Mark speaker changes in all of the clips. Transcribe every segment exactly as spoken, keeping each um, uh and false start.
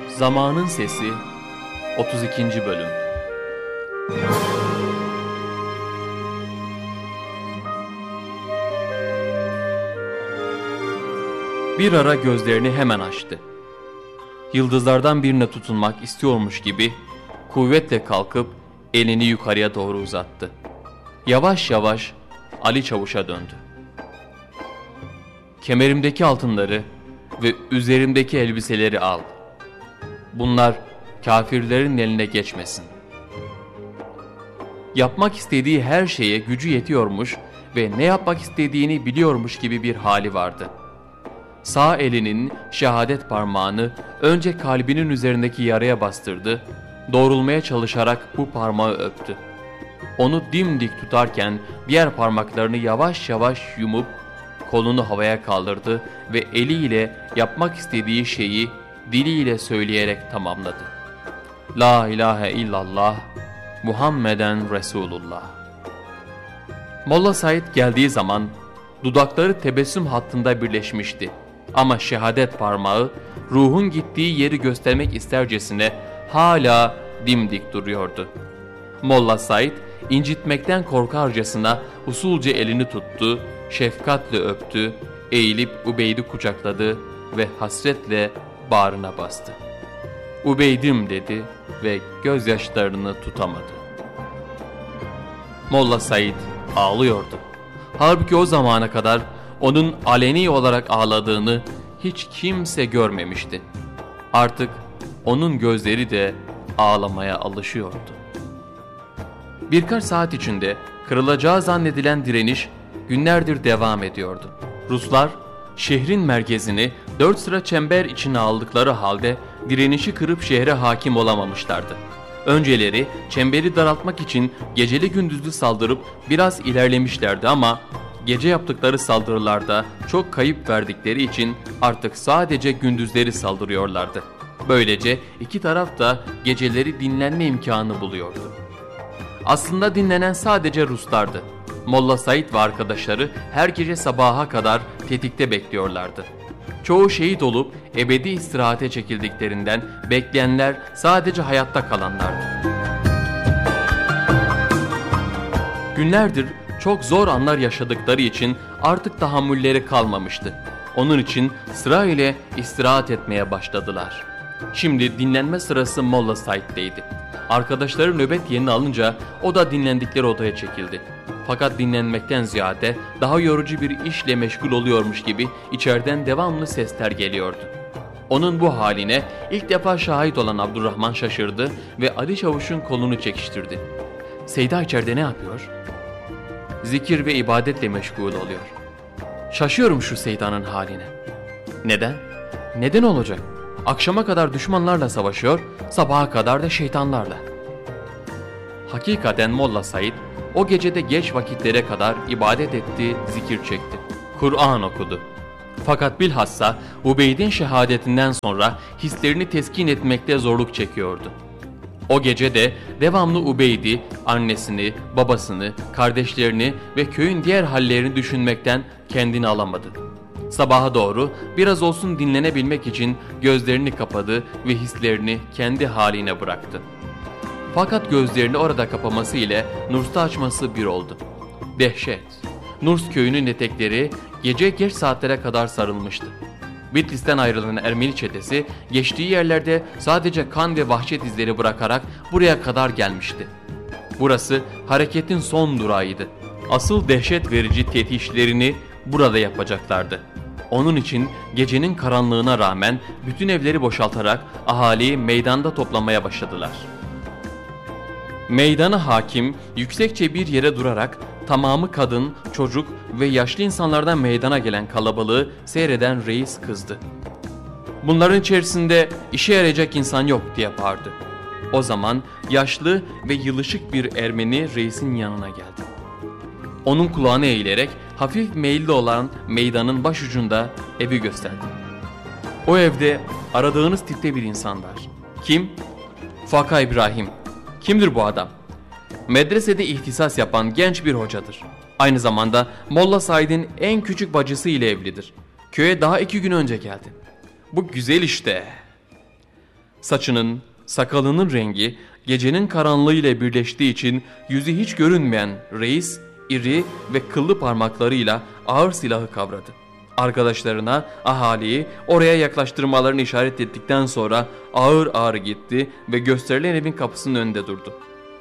Speaker 1: Zamanın Sesi otuz ikinci Bölüm. Bir ara gözlerini hemen açtı. Yıldızlardan birine tutunmak istiyormuş gibi kuvvetle kalkıp elini yukarıya doğru uzattı. Yavaş yavaş Ali Çavuş'a döndü. "Kemerimdeki altınları ve üzerimdeki elbiseleri al. Bunlar kafirlerin eline geçmesin." Yapmak istediği her şeye gücü yetiyormuş ve ne yapmak istediğini biliyormuş gibi bir hali vardı. Sağ elinin şehadet parmağını önce kalbinin üzerindeki yaraya bastırdı, doğrulmaya çalışarak bu parmağı öptü. Onu dimdik tutarken diğer parmaklarını yavaş yavaş yumup kolunu havaya kaldırdı ve eliyle yapmak istediği şeyi diliyle söyleyerek tamamladı. La ilahe illallah, Muhammeden Resulullah. Molla Said geldiği zaman dudakları tebessüm hattında birleşmişti. Ama şehadet parmağı ruhun gittiği yeri göstermek istercesine hala dimdik duruyordu. Molla Said incitmekten korkarcasına usulca elini tuttu, şefkatle öptü, eğilip Ubeyd'i kucakladı ve hasretle bağrına bastı. "Ubeydim" dedi ve gözyaşlarını tutamadı. Molla Said ağlıyordu. Halbuki o zamana kadar onun aleni olarak ağladığını hiç kimse görmemişti. Artık onun gözleri de ağlamaya alışıyordu. Birkaç saat içinde kırılacağı zannedilen direniş günlerdir devam ediyordu. Ruslar şehrin merkezini dört sıra çember içine aldıkları halde direnişi kırıp şehre hakim olamamışlardı. Önceleri çemberi daraltmak için geceli gündüzlü saldırıp biraz ilerlemişlerdi ama gece yaptıkları saldırılarda çok kayıp verdikleri için artık sadece gündüzleri saldırıyorlardı. Böylece iki taraf da geceleri dinlenme imkanı buluyordu. Aslında dinlenen sadece Ruslardı. Molla Said ve arkadaşları her gece sabaha kadar tetikte bekliyorlardı. Çoğu şehit olup ebedi istirahate çekildiklerinden bekleyenler sadece hayatta kalanlardı. Günlerdir çok zor anlar yaşadıkları için artık tahammülleri kalmamıştı. Onun için sıra ile istirahat etmeye başladılar. Şimdi dinlenme sırası Molla Said'deydi. Arkadaşları nöbet yerini alınca o da dinlendikleri odaya çekildi. Fakat dinlenmekten ziyade daha yorucu bir işle meşgul oluyormuş gibi içeriden devamlı sesler geliyordu. Onun bu haline ilk defa şahit olan Abdurrahman şaşırdı ve Ali Çavuş'un kolunu çekiştirdi. "Seyda içeride ne yapıyor?" "Zikir ve ibadetle meşgul oluyor." "Şaşıyorum şu Seyda'nın haline." "Neden?" "Neden olacak? Akşama kadar düşmanlarla savaşıyor, sabaha kadar da şeytanlarla." Hakikaten Molla Said o gecede geç vakitlere kadar ibadet etti, zikir çekti. Kur'an okudu. Fakat bilhassa Ubeyd'in şehadetinden sonra hislerini teskin etmekte zorluk çekiyordu. O gece de devamlı Ubeyd'i, annesini, babasını, kardeşlerini ve köyün diğer hallerini düşünmekten kendini alamadı. Sabaha doğru biraz olsun dinlenebilmek için gözlerini kapadı ve hislerini kendi haline bıraktı. Fakat gözlerini orada kapaması ile Nurs'ta açması bir oldu. Dehşet! Nurs köyünün etekleri gece geç saatlere kadar sarılmıştı. Bitlis'ten ayrılan Ermeni çetesi geçtiği yerlerde sadece kan ve vahşet izleri bırakarak buraya kadar gelmişti. Burası hareketin son durağıydı. Asıl dehşet verici tetişlerini burada yapacaklardı. Onun için gecenin karanlığına rağmen bütün evleri boşaltarak ahaliyi meydanda toplamaya başladılar. Meydana hakim yüksekçe bir yere durarak tamamı kadın, çocuk ve yaşlı insanlardan meydana gelen kalabalığı seyreden reis kızdı. "Bunların içerisinde işe yarayacak insan yok" diye bağırdı. O zaman yaşlı ve yılışık bir Ermeni reisin yanına geldi. Onun kulağına eğilerek hafif meyilli olan meydanın başucunda evi gösterdi. "O evde aradığınız tipte bir insan var." "Kim?" "Faka İbrahim." "Kimdir bu adam?" "Medresede ihtisas yapan genç bir hocadır. Aynı zamanda Molla Said'in en küçük bacısı ile evlidir. Köye daha iki gün önce geldi." "Bu güzel işte." Saçının, sakalının rengi gecenin karanlığı ile birleştiği için yüzü hiç görünmeyen reis, iri ve kıllı parmaklarıyla ağır silahı kavradı. Arkadaşlarına ahaliyi oraya yaklaştırmalarını işaret ettikten sonra ağır ağır gitti ve gösterilen evin kapısının önünde durdu.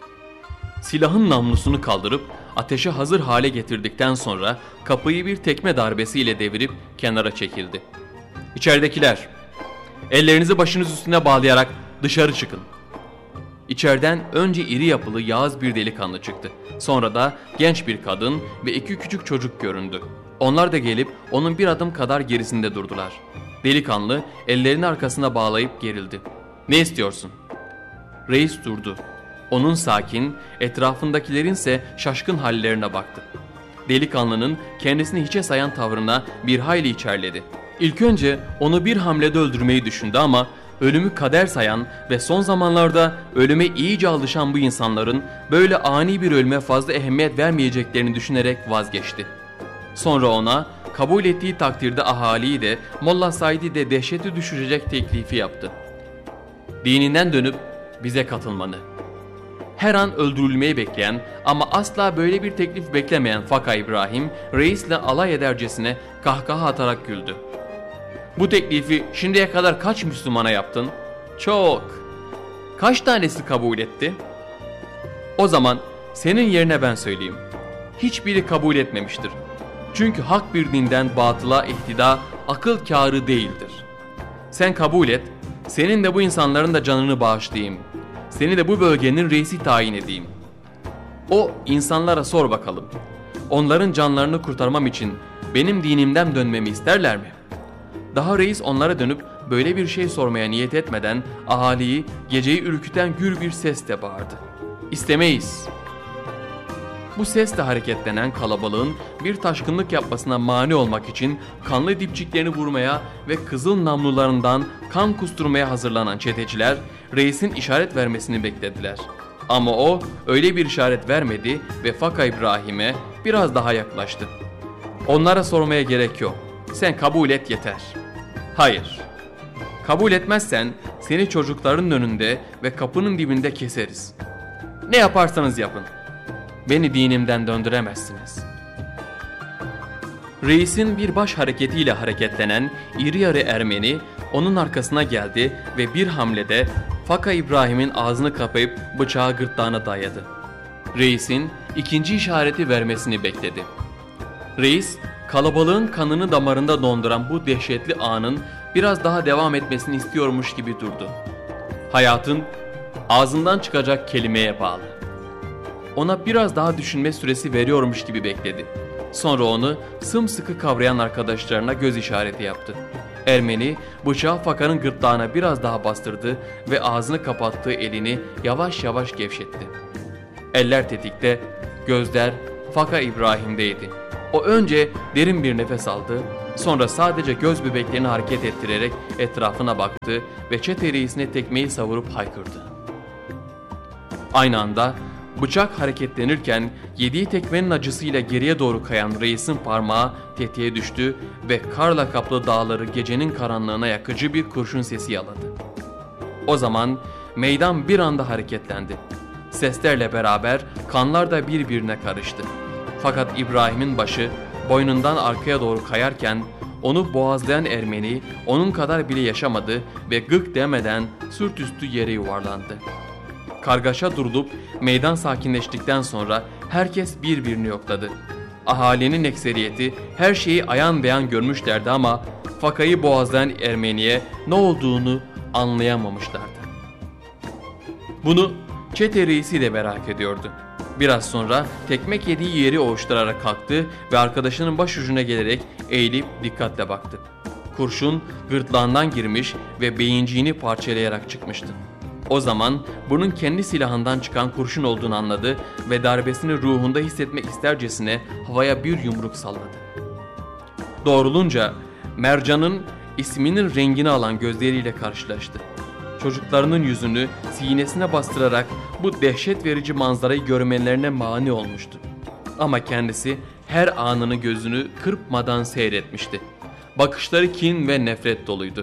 Speaker 1: Silahın namlusunu kaldırıp ateşe hazır hale getirdikten sonra kapıyı bir tekme darbesiyle devirip kenara çekildi. "İçeridekiler, ellerinizi başınız üstüne bağlayarak dışarı çıkın." İçeriden önce iri yapılı yağız bir delikanlı çıktı. Sonra da genç bir kadın ve iki küçük çocuk göründü. Onlar da gelip onun bir adım kadar gerisinde durdular. Delikanlı ellerini arkasına bağlayıp gerildi. "Ne istiyorsun?" Reis durdu. Onun sakin, etrafındakilerin ise şaşkın hallerine baktı. Delikanlının kendisini hiçe sayan tavrına bir hayli içerledi. İlk önce onu bir hamlede öldürmeyi düşündü ama ölümü kader sayan ve son zamanlarda ölüme iyice alışan bu insanların böyle ani bir ölüme fazla ehemmiyet vermeyeceklerini düşünerek vazgeçti. Sonra ona kabul ettiği takdirde ahaliyi de Molla Said'i de dehşete düşürecek teklifi yaptı. "Dininden dönüp bize katılmanı." Her an öldürülmeyi bekleyen ama asla böyle bir teklif beklemeyen Faka İbrahim reisle alay edercesine kahkaha atarak güldü. "Bu teklifi şimdiye kadar kaç Müslümana yaptın?" "Çok." "Kaç tanesi kabul etti?" "O zaman senin yerine ben söyleyeyim. Hiçbiri kabul etmemiştir. Çünkü hak bir dinden batıla ihtida akıl kârı değildir. Sen kabul et, senin de bu insanların da canını bağışlayayım. Seni de bu bölgenin reisi tayin edeyim. O insanlara sor bakalım. Onların canlarını kurtarmam için benim dinimden dönmemi isterler mi?" Daha reis onlara dönüp böyle bir şey sormaya niyet etmeden ahaliyi geceyi ürküten gür bir sesle bağırdı. "İstemeyiz." Bu sesle hareketlenen kalabalığın bir taşkınlık yapmasına mani olmak için kanlı dipçiklerini vurmaya ve kızıl namlularından kan kusturmaya hazırlanan çeteciler reisin işaret vermesini beklediler. Ama o öyle bir işaret vermedi ve Faka İbrahim'e biraz daha yaklaştı. "Onlara sormaya gerek yok. Sen kabul et yeter." "Hayır. Kabul etmezsen seni çocukların önünde ve kapının dibinde keseriz. Ne yaparsanız yapın. Beni dinimden döndüremezsiniz." Reisin bir baş hareketiyle hareketlenen iri yarı Ermeni onun arkasına geldi ve bir hamlede Faka İbrahim'in ağzını kapayıp bıçağı gırtlağına dayadı. Reisin ikinci işareti vermesini bekledi. Reis kalabalığın kanını damarında donduran bu dehşetli anın biraz daha devam etmesini istiyormuş gibi durdu. Hayatın ağzından çıkacak kelimeye bağlı. Ona biraz daha düşünme süresi veriyormuş gibi bekledi. Sonra onu sımsıkı kavrayan arkadaşlarına göz işareti yaptı. Ermeni bıçağı Faka'nın gırtlağına biraz daha bastırdı ve ağzını kapattığı elini yavaş yavaş gevşetti. Eller tetikte, gözler Faka İbrahim'deydi. O önce derin bir nefes aldı, sonra sadece göz bebeklerini hareket ettirerek etrafına baktı ve çete reisine tekmeyi savurup haykırdı. Aynı anda bıçak hareketlenirken yediği tekmenin acısıyla geriye doğru kayan reisin parmağı tetiğe düştü ve karla kaplı dağları gecenin karanlığına yakıcı bir kurşun sesi yaladı. O zaman meydan bir anda hareketlendi. Seslerle beraber kanlar da birbirine karıştı. Fakat İbrahim'in başı boynundan arkaya doğru kayarken onu boğazlayan Ermeni onun kadar bile yaşamadı ve gık demeden sırt üstü yere yuvarlandı. Kargaşa durulup meydan sakinleştikten sonra herkes birbirini yokladı. Ahalinin ekseriyeti her şeyi ayan beyan görmüşlerdi ama Faka'yı boğazlayan Ermeni'ye ne olduğunu anlayamamışlardı. Bunu çete reisi de merak ediyordu. Biraz sonra tekmek yediği yeri ovuşturarak kalktı ve arkadaşının başucuna gelerek eğilip dikkatle baktı. Kurşun gırtlağından girmiş ve beyinciğini parçalayarak çıkmıştı. O zaman bunun kendi silahından çıkan kurşun olduğunu anladı ve darbesini ruhunda hissetmek istercesine havaya bir yumruk salladı. Doğrulunca Mercan'ın isminin rengini alan gözleriyle karşılaştı. Çocuklarının yüzünü sinesine bastırarak bu dehşet verici manzarayı görmelerine mani olmuştu. Ama kendisi her anını gözünü kırpmadan seyretmişti. Bakışları kin ve nefret doluydu.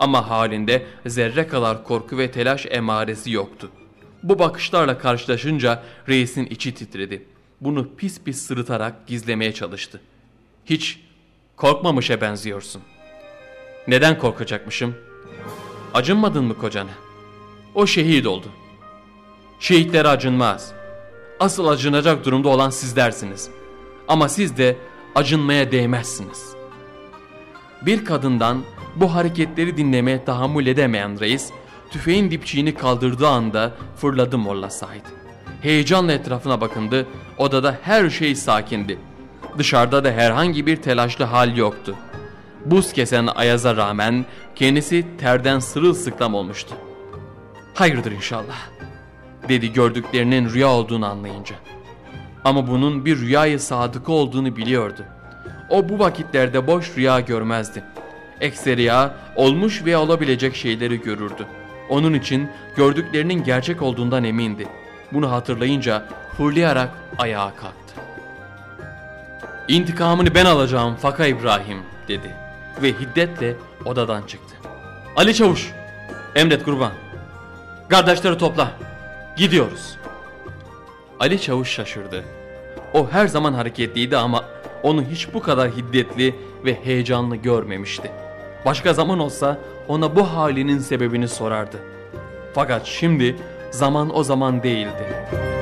Speaker 1: Ama halinde zerre kadar korku ve telaş emaresi yoktu. Bu bakışlarla karşılaşınca reisin içi titredi. Bunu pis pis sırıtarak gizlemeye çalıştı. Hiç korkmamışa benziyorsun. Neden korkacakmışım? Acınmadın mı kocana? O şehit oldu. Şehitlere acınmaz. Asıl acınacak durumda olan sizlersiniz. Ama siz de acınmaya değmezsiniz. Bir kadından bu hareketleri dinlemeye tahammül edemeyen reis, tüfeğin dipçiğini kaldırdığı anda fırladı Molla Said. Heyecanla etrafına bakındı, odada her şey sakindi. Dışarıda da herhangi bir telaşlı hal yoktu. Buz kesen ayaza rağmen kendisi terden sırılsıklam olmuştu. "Hayırdır inşallah," dedi gördüklerinin rüya olduğunu anlayınca. Ama bunun bir rüyayı sadıkı olduğunu biliyordu. O bu vakitlerde boş rüya görmezdi. Ekseriya olmuş veya olabilecek şeyleri görürdü. Onun için gördüklerinin gerçek olduğundan emindi. Bunu hatırlayınca fırlayarak ayağa kalktı. "İntikamını ben alacağım Faka İbrahim," dedi ve hiddetle odadan çıktı. "Ali Çavuş, emret kurban. Kardeşleri topla. Gidiyoruz." Ali Çavuş şaşırdı. O her zaman hareketliydi ama onu hiç bu kadar hiddetli ve heyecanlı görmemişti. Başka zaman olsa ona bu halinin sebebini sorardı. Fakat şimdi zaman o zaman değildi.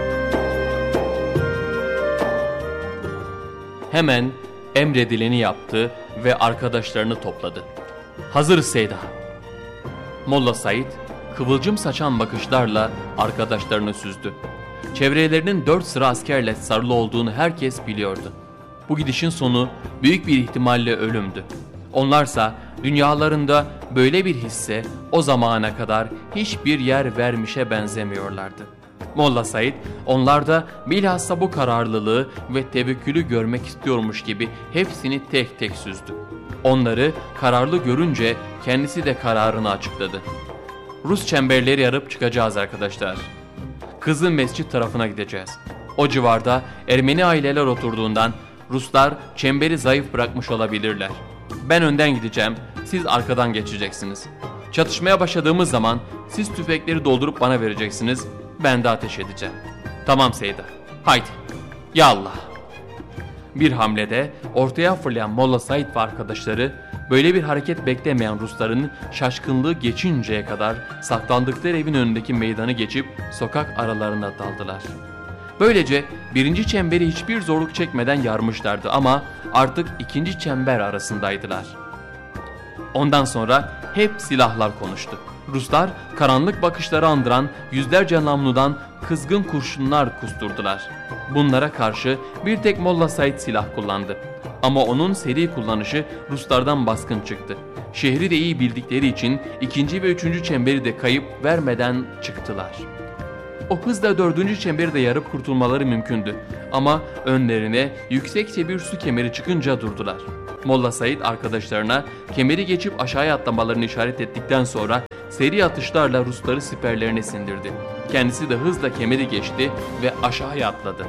Speaker 1: Hemen emredileni yaptı ve arkadaşlarını topladı. "Hazırız Seyda." Molla Said kıvılcım saçan bakışlarla arkadaşlarını süzdü. Çevrelerinin dört sıra askerle sarılı olduğunu herkes biliyordu. Bu gidişin sonu büyük bir ihtimalle ölümdü. Onlarsa dünyalarında böyle bir hisse o zamana kadar hiçbir yer vermişe benzemiyorlardı. Molla Said onlarda bilhassa bu kararlılığı ve tevekkülü görmek istiyormuş gibi hepsini tek tek süzdü. Onları kararlı görünce kendisi de kararını açıkladı. "Rus çemberleri yarıp çıkacağız arkadaşlar. Kızıl Mescit tarafına gideceğiz. O civarda Ermeni aileler oturduğundan Ruslar çemberi zayıf bırakmış olabilirler. Ben önden gideceğim, siz arkadan geçeceksiniz. Çatışmaya başladığımız zaman siz tüfekleri doldurup bana vereceksiniz, ben de ateş edeceğim." "Tamam Seyda, haydi, ya Allah." Bir hamlede ortaya fırlayan Molla Said ve arkadaşları böyle bir hareket beklemeyen Rusların şaşkınlığı geçinceye kadar saklandıkları evin önündeki meydanı geçip sokak aralarına daldılar. Böylece birinci çemberi hiçbir zorluk çekmeden yarmışlardı ama artık ikinci çember arasındaydılar. Ondan sonra hep silahlar konuştu. Ruslar karanlık bakışları andıran yüzlerce namludan kızgın kurşunlar kusturdular. Bunlara karşı bir tek Molla Said silah kullandı. Ama onun seri kullanışı Ruslardan baskın çıktı. Şehri de iyi bildikleri için ikinci ve üçüncü çemberi de kayıp vermeden çıktılar. O hızla dördüncü çemberi de yarıp kurtulmaları mümkündü. Ama önlerine yüksekçe bir su kemeri çıkınca durdular. Molla Said arkadaşlarına kemeri geçip aşağıya atlamalarını işaret ettikten sonra seri atışlarla Rusları siperlerine sindirdi. Kendisi de hızla kemeri geçti ve aşağıya atladı.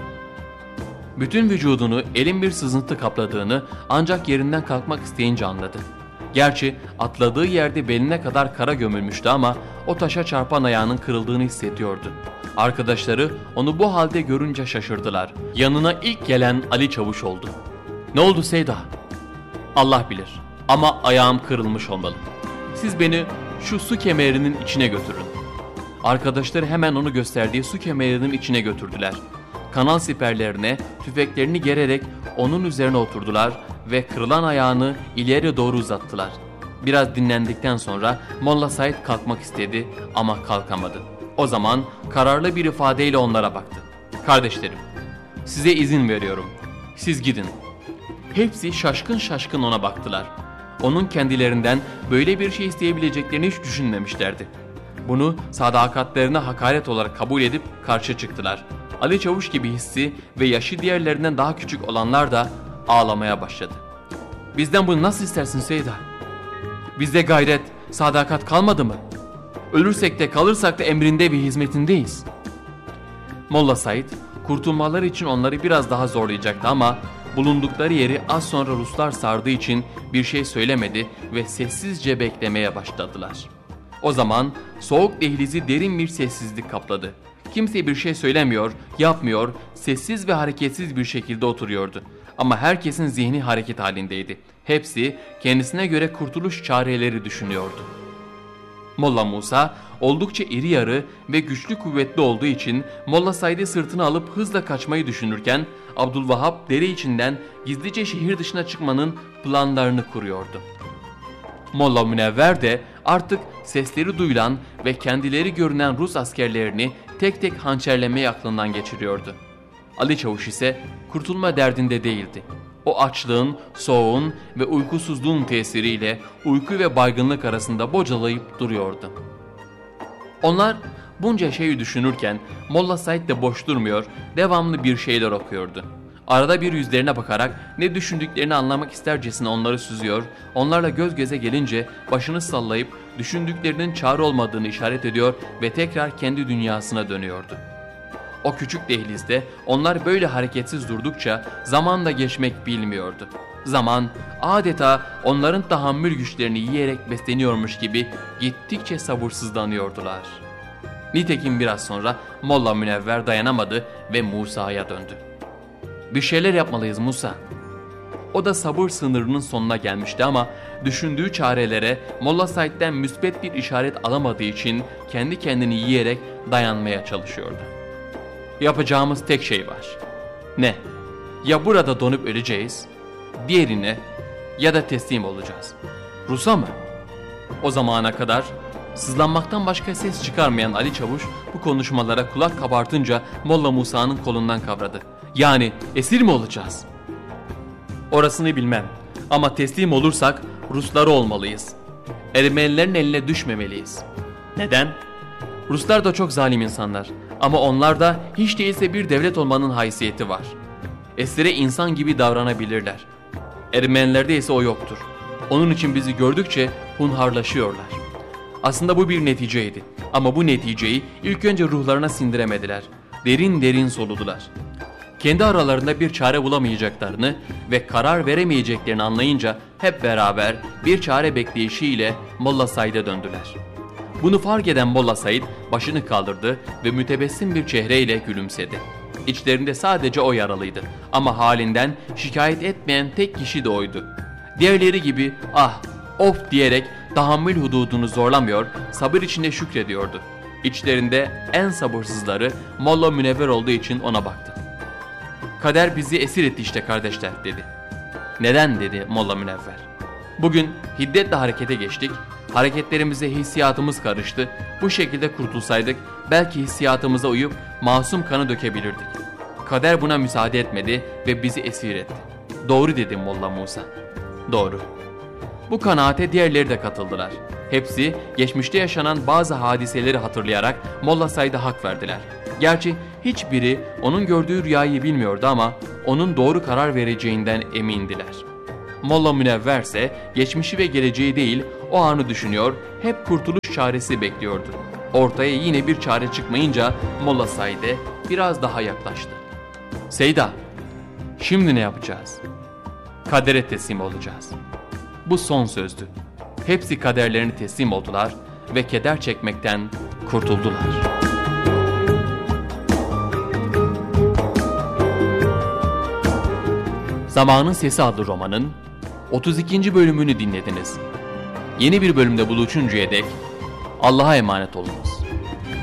Speaker 1: Bütün vücudunu elin bir sızıntı kapladığını ancak yerinden kalkmak isteyince anladı. Gerçi atladığı yerde beline kadar kara gömülmüştü ama o taşa çarpan ayağının kırıldığını hissediyordu. Arkadaşları onu bu halde görünce şaşırdılar. Yanına ilk gelen Ali Çavuş oldu. "Ne oldu Seyda?" "Allah bilir ama ayağım kırılmış olmalı. Siz beni şu su kemerinin içine götürün." Arkadaşları hemen onu gösterdiği su kemerinin içine götürdüler. Kanal siperlerine tüfeklerini gererek onun üzerine oturdular ve kırılan ayağını ileri doğru uzattılar. Biraz dinlendikten sonra Molla Said kalkmak istedi ama kalkamadı. O zaman kararlı bir ifadeyle onlara baktı. "Kardeşlerim, size izin veriyorum. Siz gidin." Hepsi şaşkın şaşkın ona baktılar. Onun kendilerinden böyle bir şey isteyebileceklerini hiç düşünmemişlerdi. Bunu sadakatlerine hakaret olarak kabul edip karşı çıktılar. Ali Çavuş gibi hissi ve yaşı diğerlerinden daha küçük olanlar da ağlamaya başladı. "Bizden bunu nasıl istersin Seyda? Bizde gayret, sadakat kalmadı mı? Ölürsek de kalırsak da emrinde ve hizmetindeyiz." Molla Said kurtulmaları için onları biraz daha zorlayacaktı ama Bulundukları yeri az sonra Ruslar sardığı için bir şey söylemedi ve sessizce beklemeye başladılar. O zaman soğuk dehlizi derin bir sessizlik kapladı. Kimse bir şey söylemiyor, yapmıyor, sessiz ve hareketsiz bir şekilde oturuyordu. Ama herkesin zihni hareket halindeydi. Hepsi kendisine göre kurtuluş çareleri düşünüyordu. Molla Musa oldukça iri yarı ve güçlü kuvvetli olduğu için Molla Said'i sırtına alıp hızla kaçmayı düşünürken Abdülvahhab dere içinden gizlice şehir dışına çıkmanın planlarını kuruyordu. Molla Münevver de artık sesleri duyulan ve kendileri görünen Rus askerlerini tek tek hançerlemeyi aklından geçiriyordu. Ali Çavuş ise kurtulma derdinde değildi. O açlığın, soğuğun ve uykusuzluğun tesiriyle uyku ve baygınlık arasında bocalayıp duruyordu. Onlar bunca şeyi düşünürken Molla Said de boş durmuyor, devamlı bir şeyler okuyordu. Arada bir yüzlerine bakarak ne düşündüklerini anlamak istercesine onları süzüyor, onlarla göz göze gelince başını sallayıp düşündüklerinin çare olmadığını işaret ediyor ve tekrar kendi dünyasına dönüyordu. O küçük dehlizde onlar böyle hareketsiz durdukça zaman da geçmek bilmiyordu. Zaman adeta onların tahammül güçlerini yiyerek besleniyormuş gibi gittikçe sabırsızlanıyordular. Nitekim biraz sonra Molla Münevver dayanamadı ve Musa'ya döndü. "Bir şeyler yapmalıyız Musa." O da sabır sınırının sonuna gelmişti ama düşündüğü çarelere Molla Said'den müsbet bir işaret alamadığı için kendi kendini yiyerek dayanmaya çalışıyordu. "Yapacağımız tek şey var. Ne? Ya burada donup öleceğiz, diğerine ya da teslim olacağız. Rus'a mı?" O zamana kadar sızlanmaktan başka ses çıkarmayan Ali Çavuş bu konuşmalara kulak kabartınca Molla Musa'nın kolundan kavradı. "Yani esir mi olacağız?" "Orasını bilmem ama teslim olursak Rusları olmalıyız. Ermenilerin eline düşmemeliyiz." "Neden?" "Ruslar da çok zalim insanlar ama onlarda hiç değilse bir devlet olmanın haysiyeti var. Esire insan gibi davranabilirler. Ermenilerde ise o yoktur. Onun için bizi gördükçe hunharlaşıyorlar." Aslında bu bir neticeydi ama bu neticeyi ilk önce ruhlarına sindiremediler. Derin derin soludular. Kendi aralarında bir çare bulamayacaklarını ve karar veremeyeceklerini anlayınca hep beraber bir çare bekleyişiyle Molla Said'e döndüler. Bunu fark eden Molla Said başını kaldırdı ve mütebessim bir çehreyle gülümsedi. İçlerinde sadece o yaralıydı ama halinden şikayet etmeyen tek kişi de oydu. Diğerleri gibi "ah, of" diyerek tahammül hududunu zorlamıyor, sabır içinde şükrediyordu. İçlerinde en sabırsızları Molla Münevver olduğu için ona baktı. "Kader bizi esir etti işte kardeşler" dedi. "Neden?" dedi Molla Münevver. "Bugün hiddetle harekete geçtik. Hareketlerimize hissiyatımız karıştı. Bu şekilde kurtulsaydık belki hissiyatımıza uyup masum kanı dökebilirdik. Kader buna müsaade etmedi ve bizi esir etti." "Doğru" dedi Molla Musa. "Doğru." Bu kanaate diğerleri de katıldılar. Hepsi geçmişte yaşanan bazı hadiseleri hatırlayarak Molla Said'e hak verdiler. Gerçi hiçbiri onun gördüğü rüyayı bilmiyordu ama onun doğru karar vereceğinden emindiler. Molla Münevver ise geçmişi ve geleceği değil o anı düşünüyor, hep kurtuluş çaresi bekliyordu. Ortaya yine bir çare çıkmayınca Molla Said'e biraz daha yaklaştı. "Seyda, şimdi ne yapacağız?" "Kadere teslim olacağız." Bu son sözdü. Hepsi kaderlerini teslim oldular ve keder çekmekten kurtuldular. Zamanın Sesi adlı romanın otuz ikinci bölümünü dinlediniz. Yeni bir bölümde buluşuncaya dek Allah'a emanet olunuz.